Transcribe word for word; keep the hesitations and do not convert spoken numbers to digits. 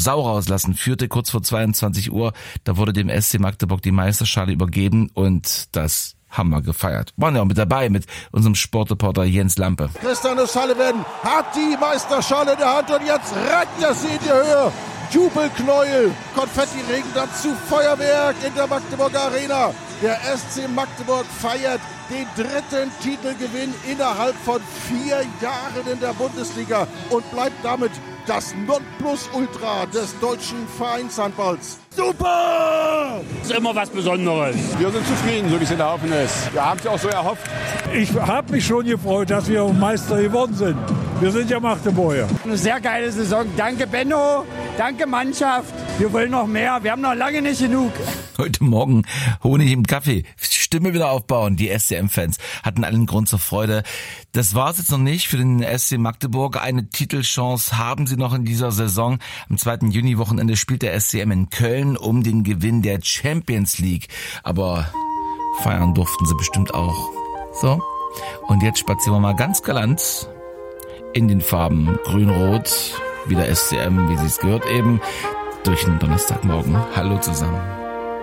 Sau rauslassen, führte kurz vor zweiundzwanzig Uhr. Da wurde dem S C Magdeburg die Meisterschale übergeben und das haben wir gefeiert. Waren ja auch mit dabei mit unserem Sportreporter Jens Lampe. Christian O'Sullivan hat die Meisterschale in der Hand und jetzt reißt er sie in die Höhe. Jubelknäuel, Konfettiregen dazu, Feuerwerk in der Magdeburger Arena. Der S C Magdeburg feiert den dritten Titelgewinn innerhalb von vier Jahren in der Bundesliga und bleibt damit das Nonplusultra des deutschen Vereinshandballs. Super! Das ist immer was Besonderes. Wir sind zufrieden, so wie es gelaufen ist. Wir haben es auch so erhofft. Ich habe mich schon gefreut, dass wir Meister geworden sind. Wir sind ja Magdeburger. Eine sehr geile Saison. Danke Benno, danke Mannschaft. Wir wollen noch mehr, wir haben noch lange nicht genug. Heute Morgen Honig im Kaffee, Stimme wieder aufbauen. Die S C M-Fans hatten allen Grund zur Freude. Das war es jetzt noch nicht für den S C Magdeburg. Eine Titelchance haben sie noch in dieser Saison. Am zweiten Juni-Wochenende spielt der S C M in Köln um den Gewinn der Champions League. Aber feiern durften sie bestimmt auch. So, und jetzt spazieren wir mal ganz galant in den Farben Grün-Rot, wie der S C M, wie sie es gehört eben, durch den Donnerstagmorgen. Hallo zusammen.